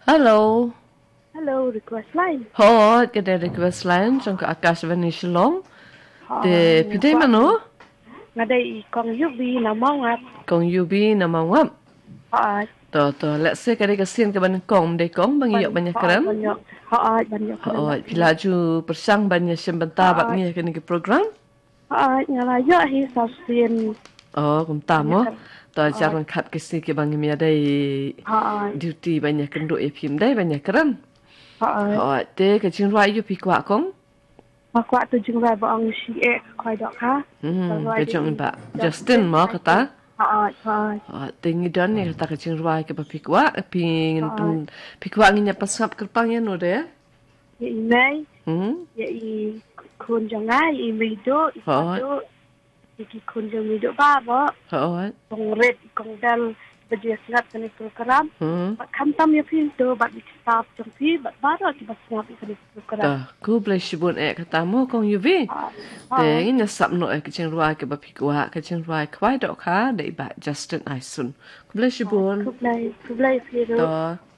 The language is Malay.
Hello. Hello, request line. Hoi, kedai request line trong ke Akashvani Shalom. De pidai Ngkuat mano? ngadai kong yubi namang at Kong Yubi nama wap. haat To, let's say kedai kasian ke ban kong de kong bang yok banyak keram. banyak keren Hoi, nak pilaju persang banyak sembenta bak ni ke program. haat ngalayo hi sasin Oh, kum tamo. banyak To jaran kat kesi ke bang mi adai haat duty banyak kenduk e pim dai banyak keram. haat Hoi, de ke jing ruai yu pi kwa kong. makwa tu jing rai ba ang si e koi dok ha Ke jong ba Justin mo kata. haat Tinggi dan ni kata kecing ruai ke papikwa, pingin pen pikwa nginya pasap kerpangnya no deh. ya imei Hmm. ya i kun jangai i mido i Hoi. pado i kun jang mido ba ba Hoi. kong red kong dal berjaya sangat kena program. Hmm. Kam tam ya pintu bat staff jampi bat bara ki bat sangat kena program. Dah, ku boleh sibun kata mo kong yuvi. Te nginya sap no kecing ruai ke papikwa, kecing ruai kwai dok ha, dei ba Justin Aisun. Ku boleh sibun. Kublai firu. Dah.